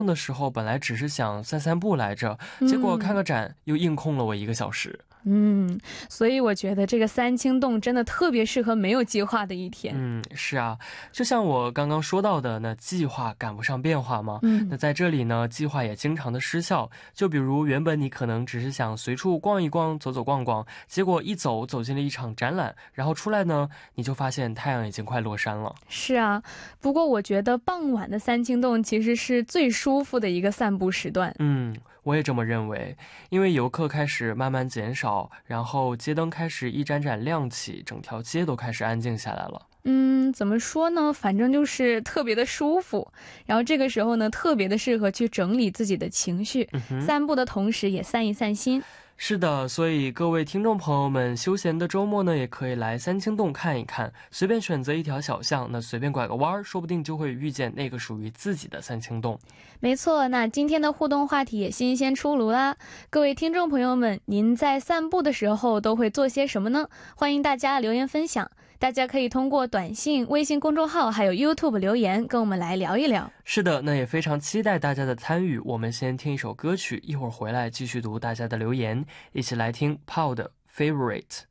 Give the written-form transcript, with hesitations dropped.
的时候本来只是想散散步来着，结果看个展又硬空了我1个小时。 所以我觉得这个三清洞真的特别适合没有计划的一天。 是啊，就像我刚刚说到的，那计划赶不上变化吗？那在这里呢，计划也经常的失效。就比如原本你可能只是想随处逛一逛，走走逛逛，结果一走进了一场展览，然后出来呢，你就发现太阳已经快落山了。 是啊，不过我觉得傍晚的三清洞其实是最舒服的一个散步时段。 我也这么认为，因为游客开始慢慢减少，然后街灯开始一盏盏亮起，整条街都开始安静下来了。 怎么说呢，反正就是特别的舒服，然后这个时候呢特别的适合去整理自己的情绪，散步的同时也散一散心。 是的，所以各位听众朋友们，休闲的周末呢，也可以来三清洞看一看，随便选择一条小巷，那随便拐个弯，说不定就会遇见那个属于自己的三清洞。 没错，那今天的互动话题也新鲜出炉啦。各位听众朋友们，您在散步的时候都会做些什么呢？欢迎大家留言分享。大家可以通过短信、微信公众号还有 YouTube 留言跟我们来聊一聊。 是的，那也非常期待大家的参与。我们先听一首歌曲，一会儿回来继续读大家的留言，一起来听 Paul 的 Favorite。